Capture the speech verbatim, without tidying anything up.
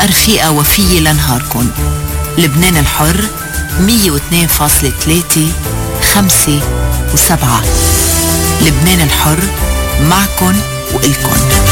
بقى رفيقة وفية لنهاركن. لبنان الحر مية واثنين فاصلة ثلاثة خمسة وسبعة. لبنان الحر معكن وإلكن.